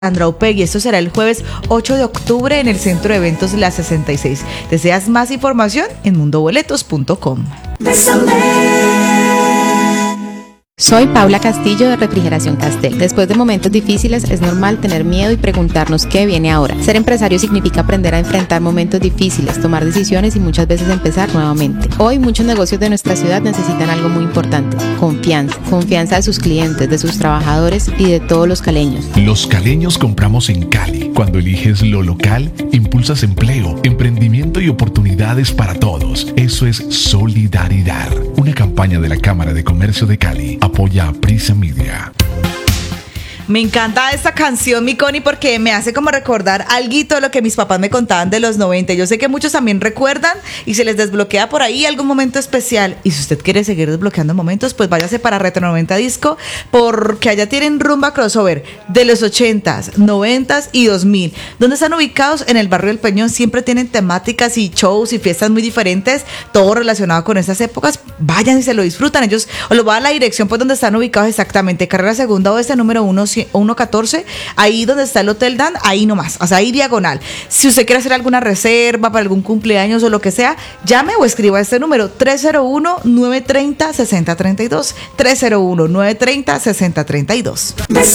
Sandra Upegui. Esto será el jueves 8 de octubre en el Centro de Eventos La 66. ¿Deseas más información? En mundoboletos.com. Soy Paula Castillo de Refrigeración Castel. Después de momentos difíciles es normal tener miedo y preguntarnos qué viene ahora. Ser empresario significa aprender a enfrentar momentos difíciles, tomar decisiones y muchas veces empezar nuevamente. Hoy muchos negocios de nuestra ciudad necesitan algo muy importante: confianza. Confianza de sus clientes, de sus trabajadores y de todos los caleños. Los caleños compramos en Cali. Cuando eliges lo local, impulsas empleo, emprendimiento y oportunidades para todos. Eso es solidaridad. Una campaña de la Cámara de Comercio de Cali. Apoya a Prisa Media. Me encanta esta canción, mi Connie, porque me hace como recordar alguito de lo que mis papás me contaban de los 90. Yo sé que muchos también recuerdan y se les desbloquea por ahí algún momento especial. Y si usted quiere seguir desbloqueando momentos, pues váyase para Retro 90 Disco, porque allá tienen rumba crossover de los 80s, 90s y 2000. Donde están ubicados en el barrio del Peñón, siempre tienen temáticas y shows y fiestas muy diferentes, todo relacionado con esas épocas. Vayan y se lo disfrutan. Ellos, os lo va a dar la dirección pues donde están ubicados exactamente, carrera segunda oeste, número 114, ahí donde está el Hotel Dan, ahí nomás, o sea, ahí diagonal. Si usted quiere hacer alguna reserva para algún cumpleaños o lo que sea, llame o escriba a este número 301-930-6032, 301-930-6032.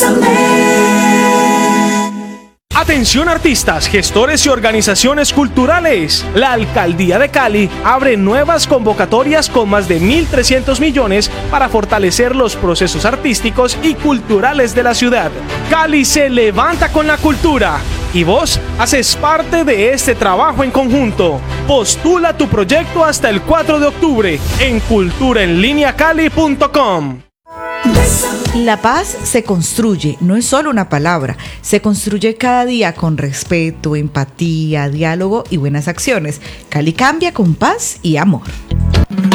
Atención artistas, gestores y organizaciones culturales. La Alcaldía de Cali abre nuevas convocatorias con más de 1.300 millones para fortalecer los procesos artísticos y culturales de la ciudad. Cali se levanta con la cultura y vos haces parte de este trabajo en conjunto. Postula tu proyecto hasta el 4 de octubre en culturaenlineacali.com. La paz se construye, no es solo una palabra, se construye cada día con respeto, empatía, diálogo y buenas acciones. Cali cambia con paz y amor.